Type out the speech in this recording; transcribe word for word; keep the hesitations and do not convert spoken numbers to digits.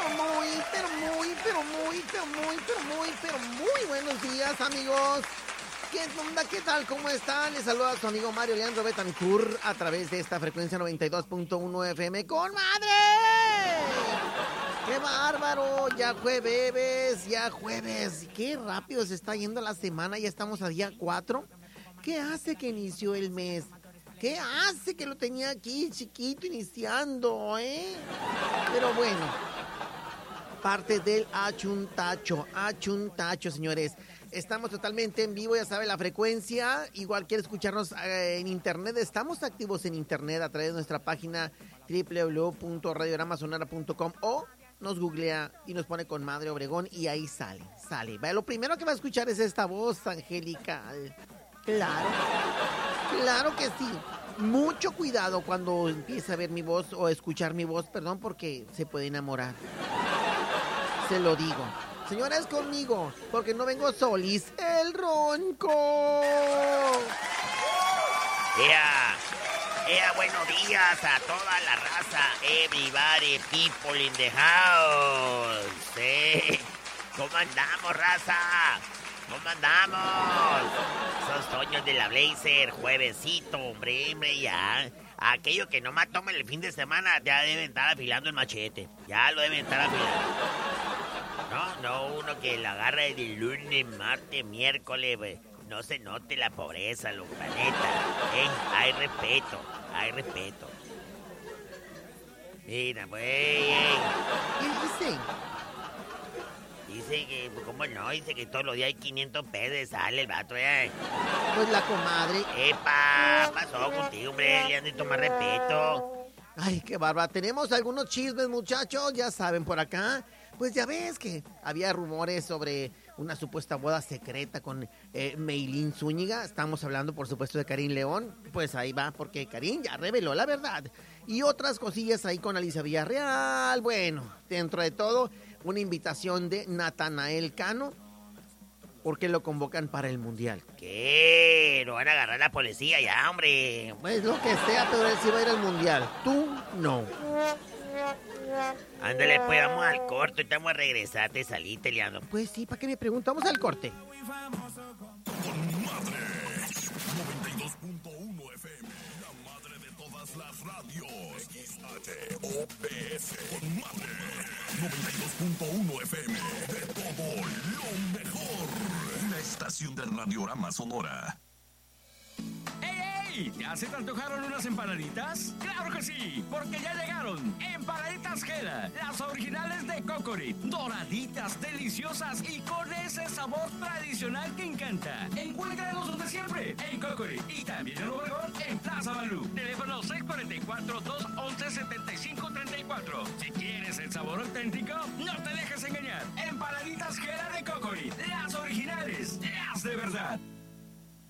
pero muy, pero muy, pero muy, pero muy, pero muy, pero muy buenos días, amigos. ¿Qué onda? ¿Qué tal? ¿Cómo están? Les saluda a su amigo Mario Leandro Betancourt a través de esta frecuencia noventa y dos punto uno F M con madre. ¡Qué bárbaro! Ya jueves, ya jueves. Qué rápido se está yendo la semana, ya estamos a día cuatro. ¿Qué hace que inició el mes? ¿Qué hace que lo tenía aquí chiquito iniciando, eh? Pero bueno, parte del achuntacho, achuntacho, señores. Estamos totalmente en vivo, ya sabe la frecuencia. Igual quiere escucharnos eh, en internet. Estamos activos en internet a través de nuestra página doble u doble u doble u punto radiorama sonora punto com o nos googlea y nos pone con Madre Obregón y ahí sale, sale. Vaya, lo primero que va a escuchar es esta voz angelical. Claro, claro que sí. Mucho cuidado cuando empiece a ver mi voz o escuchar mi voz, perdón, porque se puede enamorar. Se lo digo. Señoras, conmigo, porque no vengo solis, el ronco. ¡Ea! ¡Ea! Buenos días a toda la raza. Everybody, people in the house. ¿Eh? ¿Cómo andamos, raza? ¿Cómo andamos? Son Toños de la Blazer, juevesito, hombre, hombre, ya. Aquello que nomás tomen el fin de semana ya deben estar afilando el machete. Ya lo deben estar afilando. No, no, uno que la agarra de lunes, martes, miércoles, pues, no se note la pobreza, loco, la neta. ¿Eh? Hay respeto, hay respeto. Mira, pues, eh. ¿Qué dice? Dice que, ¿cómo no? Dice que todos los días hay quinientos pesos de sal el vato, eh. Pues la comadre. Epa, pasó contigo, hombre, le han de tomar respeto. Ay, qué bárbara. Tenemos algunos chismes, muchachos, ya saben, por acá. Pues ya ves que había rumores sobre una supuesta boda secreta con eh, Meilín Zúñiga. Estamos hablando, por supuesto, de Karim León. Pues ahí va, porque Karim ya reveló la verdad. Y otras cosillas ahí con Alicia Villarreal. Bueno, dentro de todo, una invitación de Natanael Cano, porque lo convocan para el Mundial. ¿Qué? Lo van a agarrar la policía ya, hombre. Pues lo que sea, pero él sí va a ir al Mundial. Tú, no. Ándale, pues vamos al corte y te vamos a regresar. Te saliste, Leandro. Pues sí, ¿para qué me preguntamos al corte? Con madre, noventa y dos punto uno F M, la madre de todas las radios, X H O P S, con madre, noventa y dos punto uno F M, de todo lo mejor, una estación de Radiorama Sonora. ¡Ey, ey! ¿Ya se te antojaron unas empanaditas? ¡Claro que sí! Porque ya llegaron Empanaditas Jeda, las originales de Cocori. Doraditas, deliciosas y con ese sabor tradicional que encanta. Encuéntralos donde siempre, en Cocori. Y también en Obregón, en Plaza Balú. Teléfono seis cuatro cuatro, dos once, setenta y cinco treinta y cuatro. Si quieres el sabor auténtico, no te dejes engañar. Empanaditas Jeda de Cocori, las originales, las de verdad.